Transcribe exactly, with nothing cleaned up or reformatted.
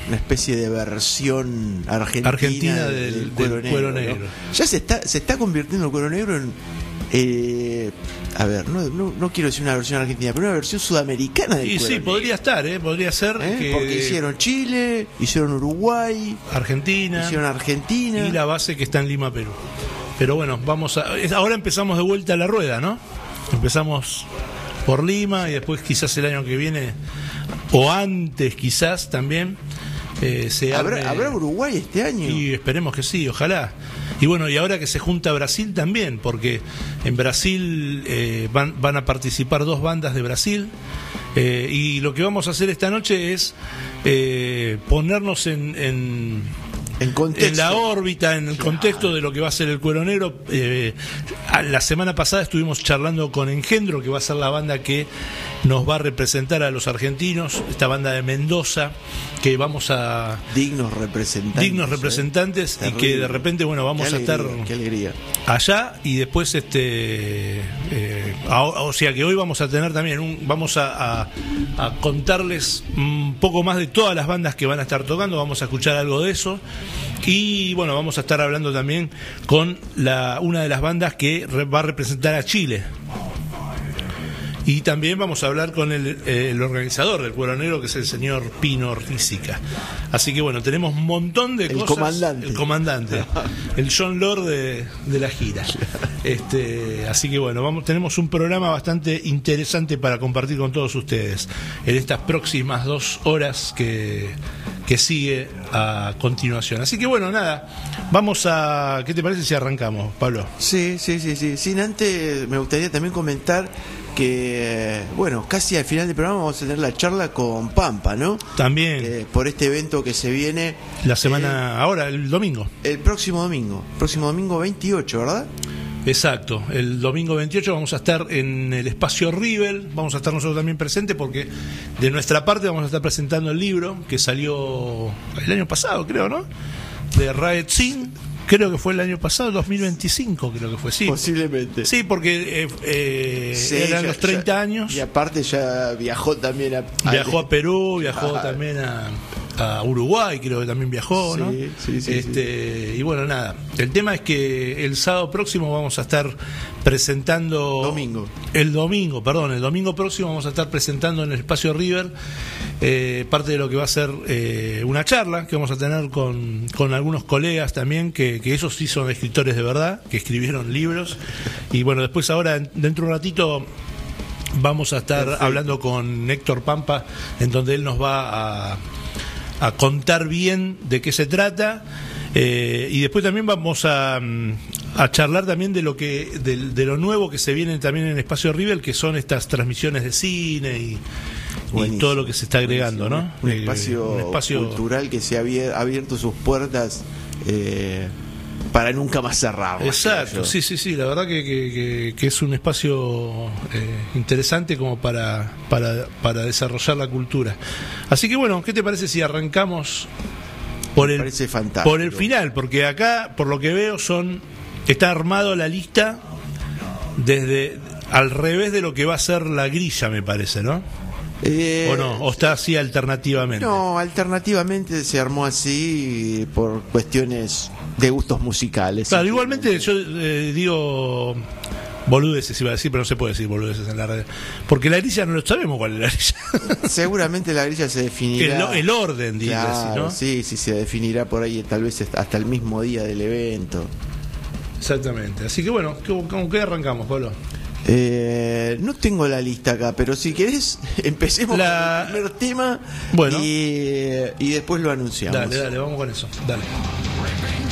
una especie de versión argentina, Argentina del, del, del cuero, del negro, cuero negro. ¿no? Ya se está se está convirtiendo el cuero negro en eh, a ver, no, no, no quiero decir una versión argentina, pero una versión sudamericana del Y cuero sí, negro. podría estar, ¿eh? Podría ser ¿Eh? que Porque hicieron Chile, hicieron Uruguay, Argentina hicieron Argentina y la base que está en Lima, Perú. Pero bueno, vamos a ahora empezamos de vuelta a la rueda, ¿no? Empezamos por Lima y después quizás el año que viene o antes quizás también eh, se ¿Habrá, arme... ¿Habrá Uruguay este año? Y esperemos que sí, ojalá. Y bueno, y ahora que se junta Brasil también, porque en Brasil eh, van, van a participar dos bandas de Brasil, eh, y lo que vamos a hacer esta noche es eh, ponernos en, en, en, contexto. en la órbita, en el claro. contexto de lo que va a ser el Cuero Negro. Eh, la semana pasada estuvimos charlando con Engendro, que va a ser la banda que nos va a representar a los argentinos, esta banda de Mendoza, que vamos a... Dignos representantes. Dignos representantes, eh. y que de repente, bueno, vamos qué alegría, a estar qué alegría. allá, y después, este eh, a, o sea que hoy vamos a tener también, un, vamos a, a, a contarles un poco más de todas las bandas que van a estar tocando, vamos a escuchar algo de eso, y bueno, vamos a estar hablando también con la una de las bandas que re, va a representar a Chile. Y también vamos a hablar con el, eh, el organizador del Cuero Negro, que es el señor Pino Rísica. Así que bueno, tenemos un montón de el cosas. Comandante. El comandante. El John Lord de, de la gira. Este, así que bueno, vamos, tenemos un programa bastante interesante para compartir con todos ustedes en estas próximas dos horas que, que sigue a continuación. Así que bueno, nada, vamos a... ¿Qué te parece si arrancamos, Pablo? Sí, sí, sí, sí. Sin antes, me gustaría también comentar que, bueno, casi al final del programa vamos a tener la charla con Pampa, ¿no? También. Eh, por este evento que se viene. La semana, eh, ahora, el domingo. El próximo domingo. Próximo domingo veintiocho, ¿verdad? Exacto. El domingo veintiocho vamos a estar en el espacio Rivel. Vamos a estar nosotros también presentes porque de nuestra parte vamos a estar presentando el libro que salió el año pasado, creo, ¿no? De Raed Sin. Creo que fue el año pasado, dos mil veinticinco, creo que fue, sí. Posiblemente. Sí, porque eh, eh, sí, eran ya, los treinta ya, años. Y aparte ya viajó también a... Viajó a, a Perú, viajó ah, también a, a Uruguay, creo que también viajó, sí, ¿no? Sí, sí, este, sí. Y bueno, nada. El tema es que el sábado próximo vamos a estar presentando... Domingo. El domingo, perdón, el domingo próximo vamos a estar presentando en el espacio River eh, parte de lo que va a ser eh, una charla que vamos a tener con, con algunos colegas también, que, que esos sí son escritores de verdad, que escribieron libros. Y bueno, después ahora, dentro de un ratito, vamos a estar Perfecto. hablando con Héctor Pampa, en donde él nos va a, a contar bien de qué se trata. Eh, y después también vamos a, a charlar también de lo que de, de lo nuevo que se viene también en Espacio River, que son estas transmisiones de cine y, y todo lo que se está agregando, ¿no? Un espacio, eh, un espacio cultural que se ha abierto sus puertas eh, para nunca más cerrar. Exacto, sí, sí, sí, la verdad que, que, que, que es un espacio eh, interesante como para, para, para desarrollar la cultura. Así que bueno, ¿qué te parece si arrancamos por el, por el final? Porque acá, por lo que veo, son está armado la lista desde al revés de lo que va a ser la grilla, me parece, ¿no? Eh, ¿O no? ¿O está así alternativamente? No, alternativamente se armó así por cuestiones de gustos musicales. Claro, igualmente yo eh, digo boludeces, iba a decir, pero no se puede decir boludeces en la radio. Porque la grilla no lo sabemos cuál es la grilla. Seguramente la grilla se definirá. El, el orden, digo claro, así, ¿no? Sí, sí, se definirá por ahí, tal vez hasta el mismo día del evento. Exactamente. Así que bueno, ¿con qué arrancamos, Pablo? Eh, no tengo la lista acá, pero si querés empecemos la... con el primer tema, bueno. y, y después lo anunciamos. Dale, dale, vamos con eso. Dale.